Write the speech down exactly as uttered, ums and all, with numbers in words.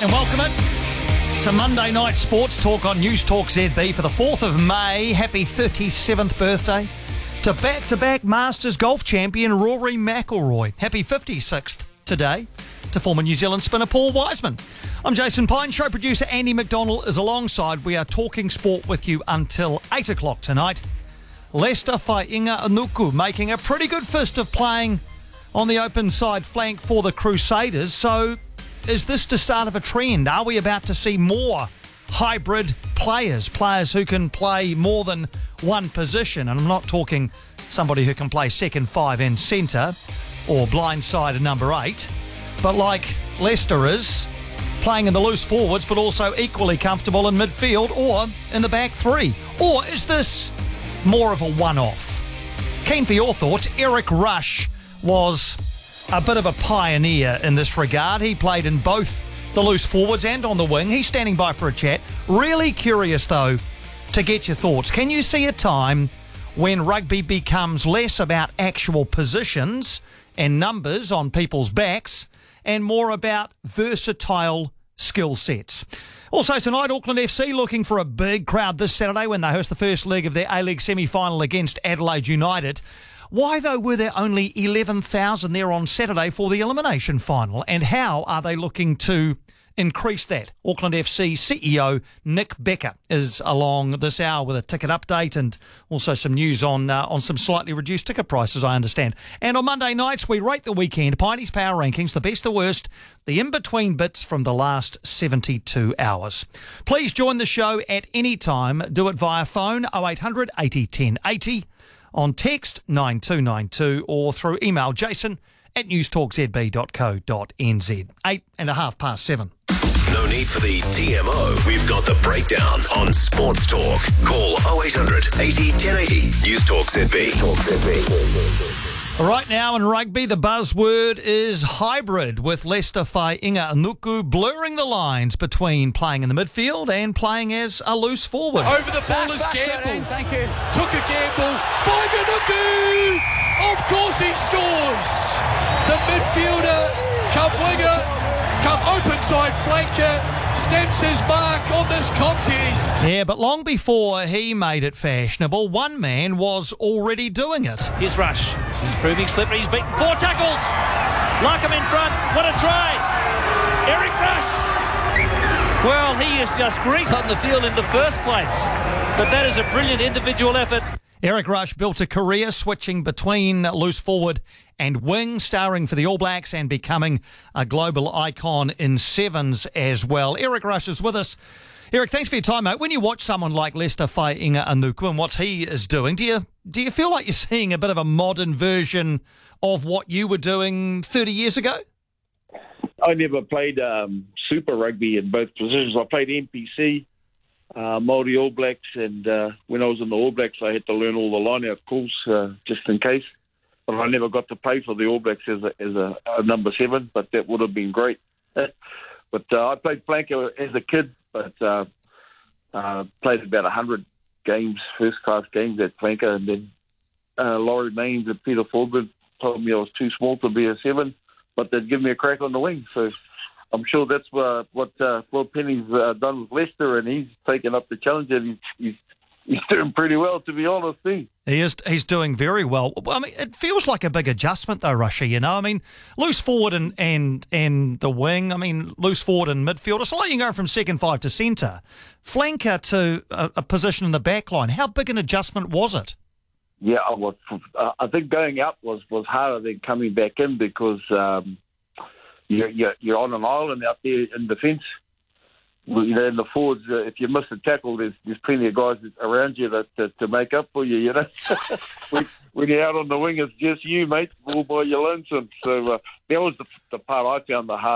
And welcome it to Monday Night Sports Talk on News Talk Z B for the fourth of May. Happy thirty-seventh birthday to back-to-back Masters golf champion Rory McIlroy. Happy fifty-sixth today to former New Zealand spinner Paul Wiseman. I'm Jason Pine. Show producer Andy McDonald is alongside. We are talking sport with you until eight o'clock tonight. Leicester Fainga Anuku making a pretty good fist of playing on the open side flank for the Crusaders. So is this the start of a trend? Are we about to see more hybrid players, players who can play more than one position? And I'm not talking somebody who can play second five and centre or blindside at number eight, but like Leicester is, playing in the loose forwards but also equally comfortable in midfield or in the back three. Or is this more of a one-off? Keen for your thoughts. Eric Rush was a bit of a pioneer in this regard. He played in both the loose forwards and on the wing. He's standing by for a chat. Really curious, though, to get your thoughts. Can you see a time when rugby becomes less about actual positions and numbers on people's backs and more about versatile skill sets? Also tonight, Auckland F C looking for a big crowd this Saturday when they host the first leg of their A-League semi-final against Adelaide United. Why, though, were there only eleven thousand there on Saturday for the elimination final? And how are they looking to increase that? Auckland F C C E O Nick Becker is along this hour with a ticket update and also some news on uh, on some slightly reduced ticket prices, I understand. And on Monday nights, we rate the weekend, Piney's Power Rankings, the best, the worst, the in-between bits from the last seventy-two hours. Please join the show at any time. Do it via phone, oh eight hundred eighty ten eighty, on text nine two nine two, or through email jason at newstalkzb dot co dot n z. Eight and a half past seven. No need for the T M O. We've got the breakdown on Sports Talk. Call oh eight hundred eighty ten eighty. News Talk Z B. Right now in rugby, the buzzword is hybrid, with Leicester Fainga Anuku blurring the lines between playing in the midfield and playing as a loose forward. Over the ball is Gamble. Thank you. Took a gamble. Fainga Anuku! Of course he scores! The midfielder, come winger, come open side flanker, stamps his mark on this contest. Yeah, but long before he made it fashionable, one man was already doing it. Here's Rush. He's proving slippery. He's beaten four tackles. Larkham in front. What a try. Eric Rush. Well, he is just great on the field in the first place. But that is a brilliant individual effort. Eric Rush built a career switching between loose forward and wing, starring for the All Blacks and becoming a global icon in sevens as well. Eric Rush is with us. Eric, thanks for your time, mate. When you watch someone like Leicester Fainga Anuku and what he is doing, do you do you feel like you're seeing a bit of a modern version of what you were doing thirty years ago? I never played um, Super Rugby in both positions. I played N P C, uh, Māori All Blacks, and uh, when I was in the All Blacks, I had to learn all the line-out calls uh, just in case. But I never got to play for the All Blacks as a, as a, a number seven, but that would have been great. But uh, I played flanker as a kid, but uh, uh, played about one hundred games, first-class games at flanker, and then uh, Laurie Mains and Peter Fordwood told me I was too small to be a seven, but they'd give me a crack on the wing. So I'm sure that's uh, what uh, Phil Penny's uh, done with Leicester, and he's taken up the challenge, and he's, he's He's doing pretty well, to be honest. He he is. He's doing very well. I mean, it feels like a big adjustment, though, Rushy. You know, I mean, loose forward and and and the wing. I mean, loose forward and midfield. It's like you go from second five to centre, flanker to a, a position in the back line. How big an adjustment was it? Yeah, I, was, I think going up was, was harder than coming back in because um, you're, you're you're on an island out there in defence. You know, in the forwards, uh, if you miss a tackle, there's there's plenty of guys around you that to, to make up for you. You know, when, when you're out on the wing, it's just you, mate, all by your lonesome. So uh, that was the, the part I found the hard.